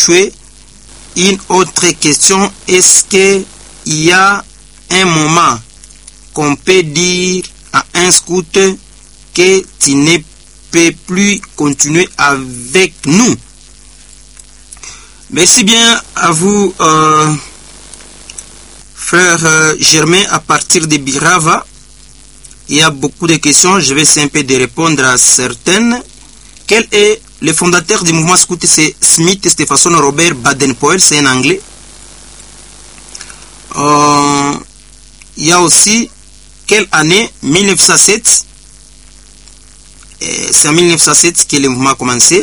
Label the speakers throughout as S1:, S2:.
S1: échoué. Une autre question, est-ce qu'il y a un moment qu'on peut dire à un scout que tu ne peux plus continuer avec nous? Merci bien à vous, frère Germain, à partir de Birava. Il y a beaucoup de questions, je vais essayer un peu de répondre à certaines. Quel est le fondateur du mouvement scout? C'est Smith Stephenson Robert Baden-Powell, c'est un anglais. Il y a aussi quelle année? 1907. C'est en 1907 que le mouvement a commencé.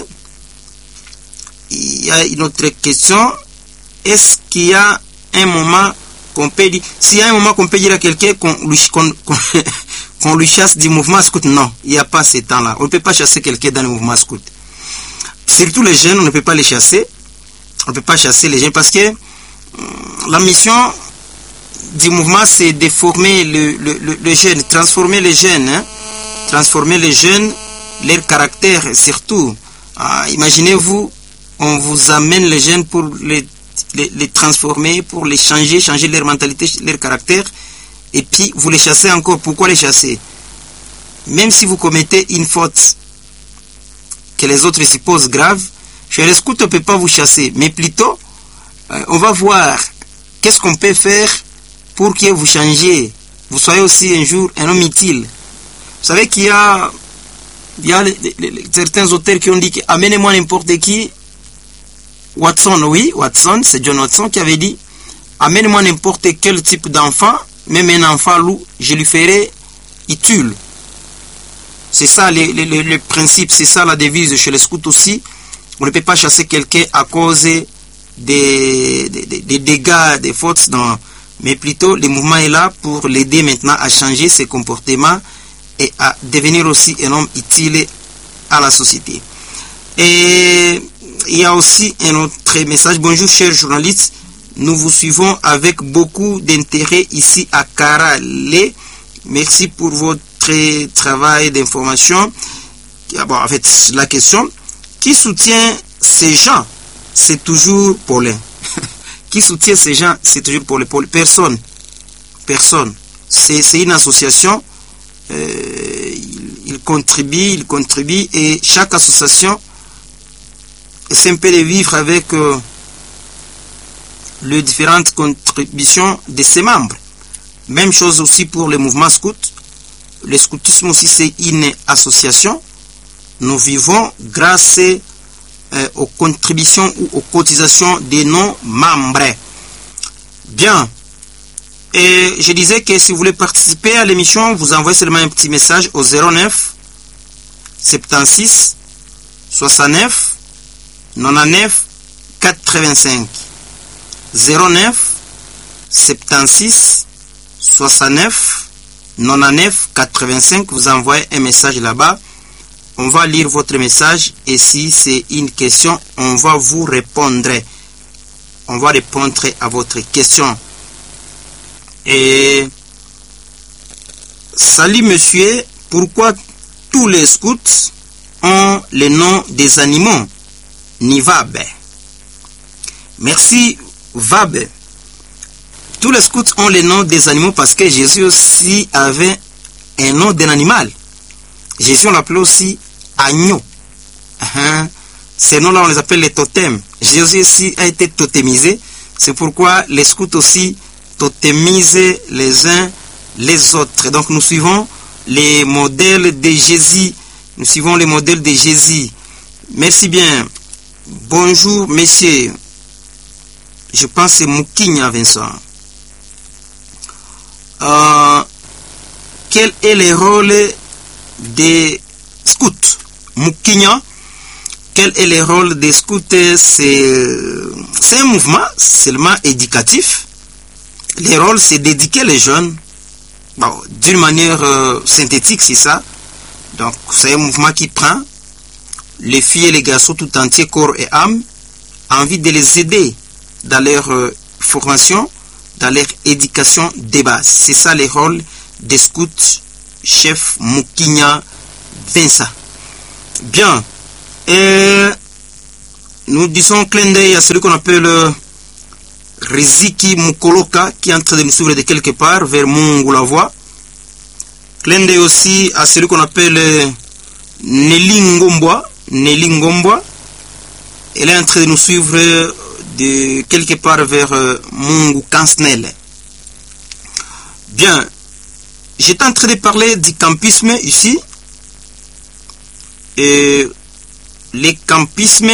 S1: Il y a une autre question. Est-ce qu'il y a un moment qu'on peut dire, s'il y a un moment qu'on peut dire à quelqu'un qu'on lui chasse du mouvement scout? Non, il n'y a pas ce temps-là. On ne peut pas chasser quelqu'un dans le mouvement scout. Surtout les jeunes, on ne peut pas les chasser. On ne peut pas chasser les jeunes parce que la mission du mouvement, c'est de former le jeune, transformer les jeunes, hein? Transformer les jeunes, leur caractère surtout. Imaginez-vous, on vous amène les jeunes pour les transformer, pour les changer leur mentalité, leur caractère, et puis vous les chassez encore. Pourquoi les chasser? Même si vous commettez une faute que les autres supposent grave, chez les scouts, on ne peut pas vous chasser, mais plutôt, on va voir qu'est-ce qu'on peut faire pour que vous changiez, vous soyez aussi un jour un homme utile. Vous savez qu'il y a certains auteurs qui ont dit amenez-moi n'importe qui. Watson, oui, Watson, c'est John Watson qui avait dit amène-moi n'importe quel type d'enfant, même un enfant loup, je lui ferai utile. C'est ça le principe, c'est ça la devise chez les scouts aussi. On ne peut pas chasser quelqu'un à cause des dégâts, des fautes, non. Mais plutôt le mouvement est là pour l'aider maintenant à changer ses comportements et à devenir aussi un homme utile à la société. Et il y a aussi un autre message. Bonjour chers journalistes, nous vous suivons avec beaucoup d'intérêt ici à Karale. Merci pour votre travail d'information. Bon, en fait, la question, qui soutient ces gens? C'est toujours Paulin. Qui soutient ces gens? C'est toujours Paulin. Personne. Personne. C'est une association. Il contribue et chaque association essaie un peu de vivre avec les différentes contributions de ses membres. Même chose aussi pour le mouvement scout. Le scoutisme aussi c'est une association. Nous vivons grâce aux contributions ou aux cotisations de nos membres. Bien. Et je disais que si vous voulez participer à l'émission, vous envoyez seulement un petit message au 09 76 69 99 85. 09 76 69 99 85. Vous envoyez un message là-bas. On va lire votre message et si c'est une question, on va vous répondre. On va répondre à votre question. Et salut monsieur, pourquoi tous les scouts ont le nom des animaux? Nivab. Merci Vab. Tous les scouts ont le nom des animaux parce que Jésus aussi avait un nom d'un animal. Jésus on l'appelait aussi agneau. Ces noms-là on les appelle les totems. Jésus aussi a été totémisé. C'est pourquoi les scouts aussi totémisent les uns les autres. Donc nous suivons les modèles de Jésus. Nous suivons les modèles de Jésus. Merci bien. Bonjour messieurs. Je pense que c'est Moukinya Vincent. Quel est le rôle des scouts? Moukinya. Quel est le rôle des scouts? C'est un mouvement seulement éducatif. Le rôle, c'est d'éduquer les jeunes. Bon, d'une manière synthétique, c'est ça. Donc, c'est un mouvement qui prend les filles et les garçons tout entiers, corps et âme, envie de les aider dans leur formation, dans leur éducation de base. C'est ça le rôle des scouts, chef Moukinya Vincent. Bien. nous disons clin d'œil à celui qu'on appelle Riziki Mukoloka, qui est en train de nous suivre de quelque part vers Mungu la voix. Clin d'œil aussi à celui qu'on appelle Nelly Ngombwa. Elle est en train de nous suivre de quelque part vers Mungu Kansnel. Bien, j'étais en train de parler du campisme ici. Et les campismes,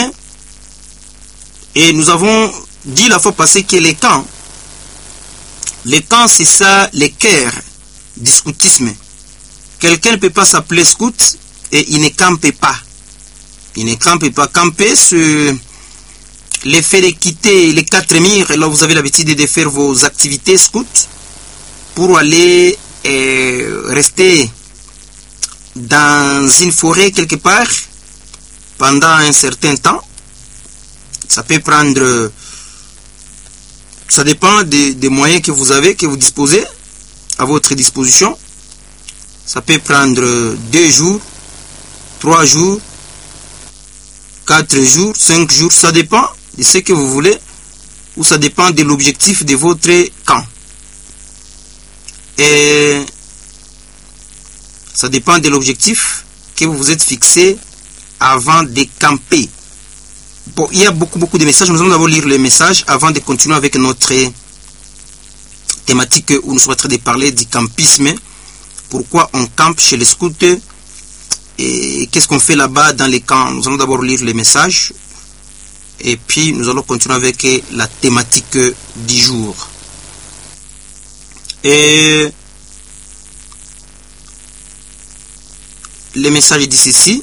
S1: et nous avons dit la fois passée que les camps c'est ça, les cœurs du scoutisme. Quelqu'un ne peut pas s'appeler scout et il ne campe pas. Il ne campe pas. Camper, c'est l'effet de quitter les 4 murs, et là vous avez l'habitude de faire vos activités scouts pour aller rester dans une forêt quelque part pendant un certain temps. Ça peut prendre, ça dépend des moyens que vous avez, que vous disposez à votre disposition. Ça peut prendre 2 jours, 3 jours, 4 jours, 5 jours, ça dépend de ce que vous voulez, ou ça dépend de l'objectif de votre camp. Et ça dépend de l'objectif que vous vous êtes fixé avant de camper. Bon, il y a beaucoup de messages. Nous allons d'abord lire les messages avant de continuer avec notre thématique où nous sommes en train de parler du campisme. Pourquoi on campe chez les scouts et qu'est-ce qu'on fait là-bas dans les camps. Nous allons d'abord lire les messages et puis nous allons continuer avec la thématique du jour. Et les messages disent ceci.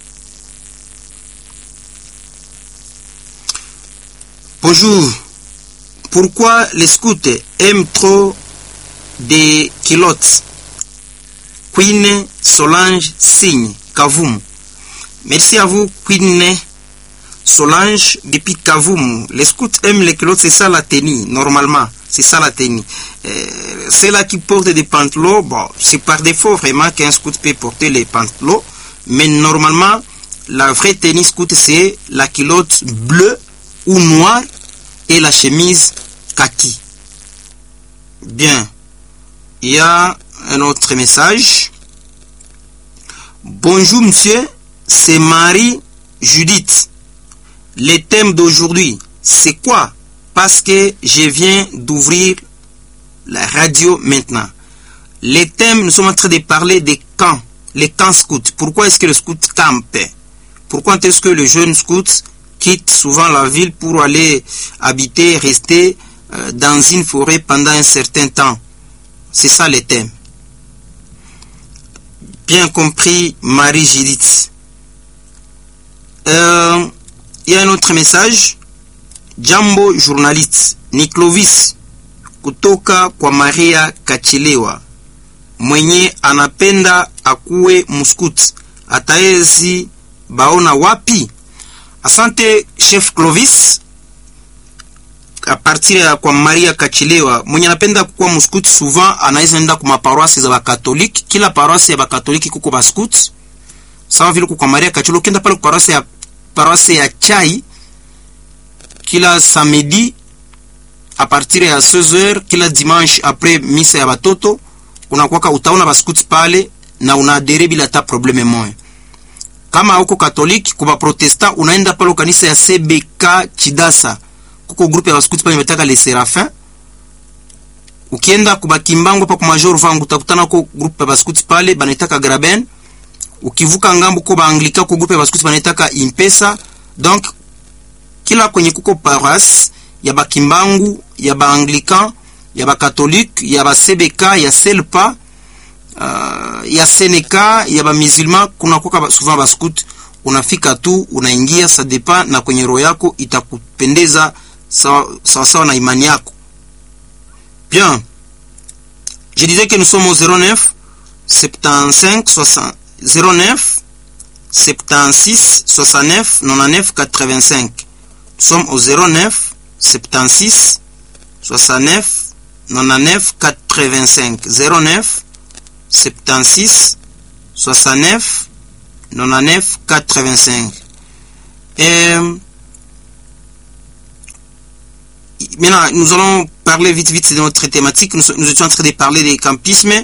S1: Bonjour. Pourquoi les scouts aiment trop des culottes? Queen Solange Signe, Kavoum. Merci à vous, Queen Solange, depuis Kavoum. Les scouts aiment les culottes, c'est ça la tenue, normalement. C'est ça la tenue. C'est là qui portent des pantalons. Bon, c'est par défaut vraiment qu'un scout peut porter les pantalons. Mais normalement, la vraie tenue scout, c'est la culotte bleue ou noire et la chemise kaki. Bien. Il y a un autre message. Bonjour monsieur, c'est Marie-Judith. Le thème d'aujourd'hui, c'est quoi? Parce que je viens d'ouvrir la radio maintenant. Les thèmes, nous sommes en train de parler des camps, les camps scouts. Pourquoi est-ce que le scout campe? Pourquoi est-ce que le jeune scout quitte souvent la ville pour aller habiter, rester dans une forêt pendant un certain temps? C'est ça les thèmes. Bien compris, Marie-Judith. Il y a un autre message. Jambo journaliste ni Clovis kutoka kwa Maria Kachelewa, mwenye anapenda akuwe muskut, ataezi baona wapi? Asante chef Clovis. A partir ya kwa Maria Kachelewa, mwenye anapenda kuwa muskut souvent anaweza enda kwa paroisse za bakatoliki. Kila paroisse ya bakatoliki kuko baskut. Sawa vile kwa Maria Kachelewa, ukienda pale kwa paroisse ya Chai, kila samedi à partir ya 16h, kila dimanche après misa ya batoto, unakuwa utaona baskuti pale na unaadere bila hata probleme moja. Kama huko Katoliki, kwa Protestant unaenda pale kanisa ya CBK Chidasa, kuko grupe ya baskuti pale imetaka les Séraphin. Ukienda kwa Kimbangu pa kwa Major Vangu utakutana kwa grupe ya baskuti pale banataka Graben. Ukivuka ngambo kwa Anglika kwa grupe ya baskuti banataka Impesa. Donc kila kwenye kuko paroisse ya Bakimbangu, ya Baanglican, ya Bakatolike, ya Basebek, ya Selpa, ya Seneka, ya Bamusulman, kuna kwa souvent bascout, unafika tu, unaingia, ça dépend na kwenye roho yako itakupendeza sawa na imani yako. Bien. Je disais que nous sommes au 09 75 60 09 76 69 99 85. Nous sommes au 09 76 69 99 85. 09 76 69 99 85. Et Maintenant, nous allons parler vite de notre thématique. Nous étions en train de parler des campismes.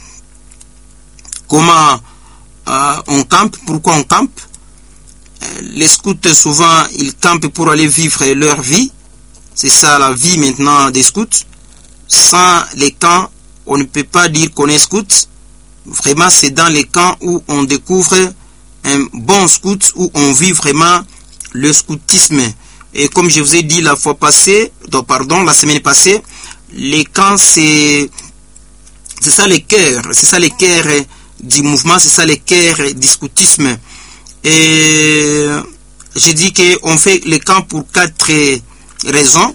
S1: Comment on campe, pourquoi on campe. Les scouts, souvent, ils campent pour aller vivre leur vie. C'est ça la vie maintenant des scouts. Sans les camps, on ne peut pas dire qu'on est scout. Vraiment, c'est dans les camps où on découvre un bon scout, où on vit vraiment le scoutisme. Et comme je vous ai dit la semaine passée, les camps, c'est ça le cœur du mouvement, c'est ça le cœur du scoutisme. Et j'ai dit qu'on fait les camps pour 4 raisons.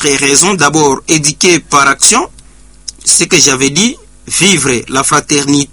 S1: D'abord, éduquer par action, ce que j'avais dit, vivre la fraternité